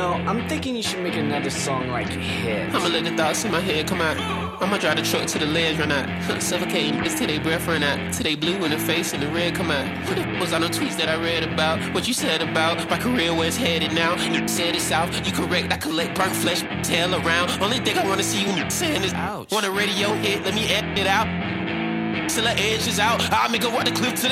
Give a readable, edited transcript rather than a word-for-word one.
I'm thinking you should make another song like his. I'ma let the thoughts in my head come out. I'ma drive the truck to the ledge, run out. Suffocating bitch till they breath run out. Till they blue in the face and the red come out. What the was on the tweets that I read about? What you said about my career, where it's headed now? You said it's out, you correct, I collect burnt flesh, tail around. Only thing I wanna see you saying is ouch. Want a radio hit, let me add it out. Till the edge is out, I'll make her walk the cliff to the